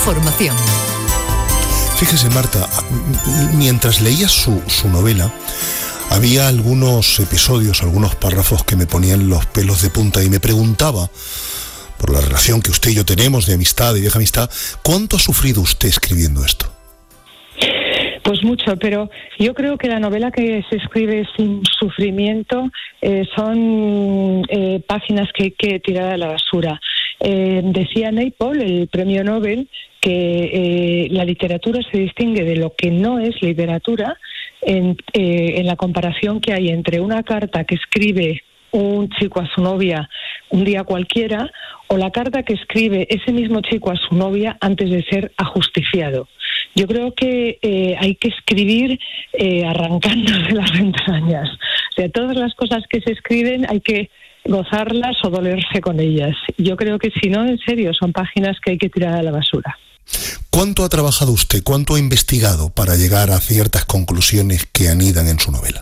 información. Fíjese, Marta, mientras leía su novela, había algunos episodios, algunos párrafos que me ponían los pelos de punta y me preguntaba, por la relación que usted y yo tenemos de amistad, de vieja amistad, ¿cuánto ha sufrido usted escribiendo esto? Pues mucho, pero yo creo que la novela que se escribe sin sufrimiento son páginas que hay que tirar a la basura. Decía Naipaul, el premio Nobel, que la literatura se distingue de lo que no es literatura en la comparación que hay entre una carta que escribe un chico a su novia un día cualquiera o la carta que escribe ese mismo chico a su novia antes de ser ajusticiado. Yo creo que hay que escribir arrancándose las entrañas. O sea, todas las cosas que se escriben hay que gozarlas o dolerse con ellas. Yo creo que si no, en serio, son páginas que hay que tirar a la basura. ¿Cuánto ha trabajado usted, cuánto ha investigado para llegar a ciertas conclusiones que anidan en su novela?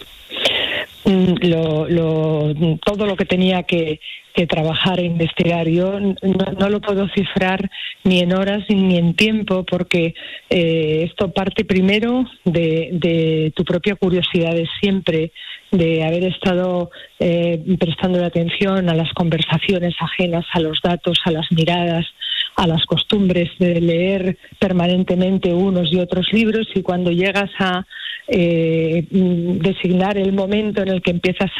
Todo lo que tenía que trabajar e investigar. Yo no lo puedo cifrar ni en horas ni en tiempo, porque esto parte primero de tu propia curiosidad de siempre, de haber estado prestando atención a las conversaciones ajenas, a los datos, a las miradas, a las costumbres, de leer permanentemente unos y otros libros, y cuando llegas a designar el momento en el que empiezas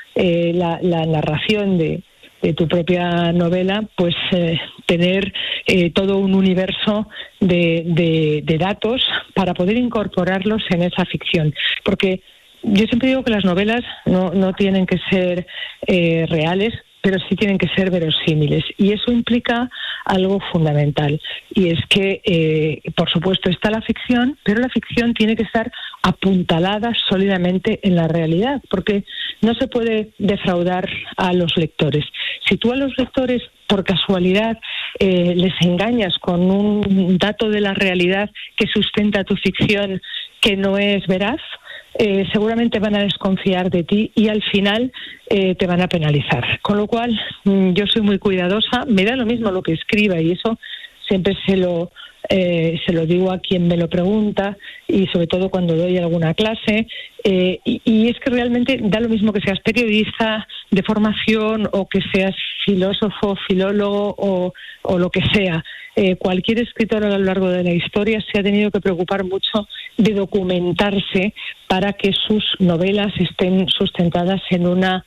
la narración de tu propia novela, pues tener todo un universo de datos para poder incorporarlos en esa ficción. Porque yo siempre digo que las novelas no tienen que ser reales, pero sí tienen que ser verosímiles, y eso implica algo fundamental, y es que, por supuesto, está la ficción, pero la ficción tiene que estar apuntalada sólidamente en la realidad, porque no se puede defraudar a los lectores. Si tú a los lectores, por casualidad, les engañas con un dato de la realidad que sustenta tu ficción que no es veraz, seguramente van a desconfiar de ti y al final te van a penalizar. Con lo cual, yo soy muy cuidadosa, me da lo mismo lo que escriba, y eso siempre se lo digo a quien me lo pregunta, y sobre todo cuando doy alguna clase, y es que realmente da lo mismo que seas periodista de formación o que seas filósofo, filólogo o lo que sea. Cualquier escritor a lo largo de la historia se ha tenido que preocupar mucho de documentarse para que sus novelas estén sustentadas en una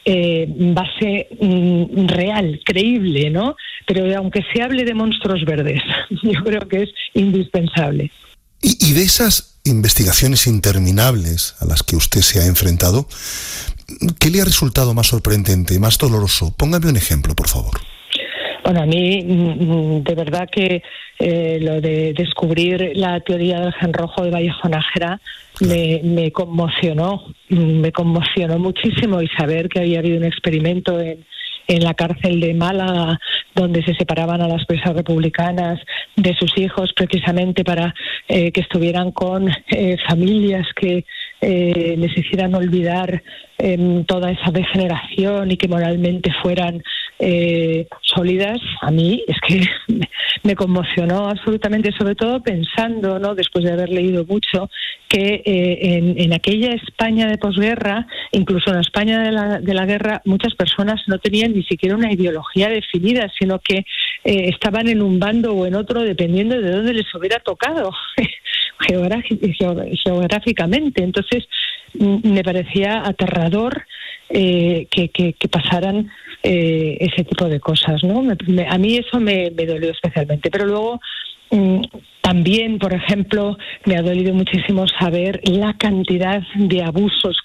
base real, creíble, ¿no? Pero aunque se hable de monstruos verdes, yo creo que es indispensable. Y de esas investigaciones interminables a las que usted se ha enfrentado, ¿qué le ha resultado más sorprendente, más doloroso? Póngame un ejemplo, por favor. Bueno, a mí, de verdad que lo de descubrir la teoría del gen rojo de Vallejo Nájera me conmocionó muchísimo, y saber que había habido un experimento en la cárcel de Málaga donde se separaban a las presas republicanas de sus hijos precisamente para que estuvieran con familias que les hicieran olvidar toda esa degeneración y que moralmente fueran sólidas. A mí es que me conmocionó absolutamente, sobre todo pensando, ¿no?, después de haber leído mucho, que en aquella España de posguerra, incluso en la España de la guerra, muchas personas no tenían ni siquiera una ideología definida, sino que estaban en un bando o en otro dependiendo de dónde les hubiera tocado geográficamente. Entonces me parecía aterrador que pasaran ese tipo de cosas, ¿no? A mí eso me dolió especialmente. Pero luego también, por ejemplo, me ha dolido muchísimo saber la cantidad de abusos